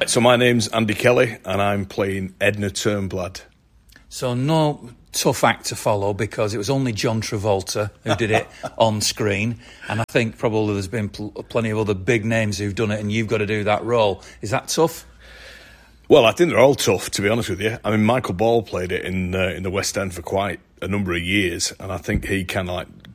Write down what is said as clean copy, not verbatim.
So my name's Andy Kelly, and I'm playing Edna Turnblad. So no tough act to follow, because it was only John Travolta who did it on screen, and I think probably there's been plenty of other big names who've done it, and you've got to do that role. Is that tough? Well, I think they're all tough, to be honest with you. I mean, Michael Ball played it in the West End for quite a number of years, and I think he kind of like